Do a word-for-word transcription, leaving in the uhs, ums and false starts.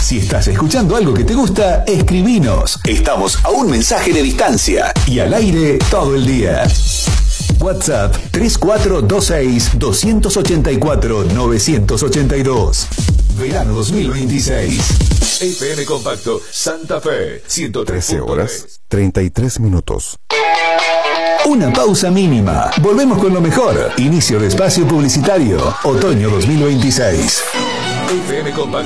Si estás escuchando algo que te gusta, escribinos. Estamos a un mensaje de distancia y al aire todo el día. WhatsApp tres cuatro dos seis, dos ocho cuatro, nueve ocho dos. Verano dos mil veintiséis. F M Compacto Santa Fe ciento tres. trece horas, treinta y tres minutos. Una pausa mínima. Volvemos con lo mejor. Inicio de espacio publicitario. Otoño dos mil veintiséis. F M Compacto.